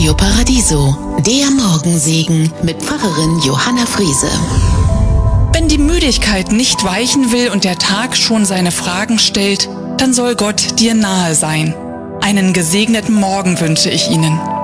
Radio Paradiso, der Morgensegen mit Pfarrerin Johanna Friese. Wenn die Müdigkeit nicht weichen will und der Tag schon seine Fragen stellt, dann soll Gott dir nahe sein. Einen gesegneten Morgen wünsche ich Ihnen.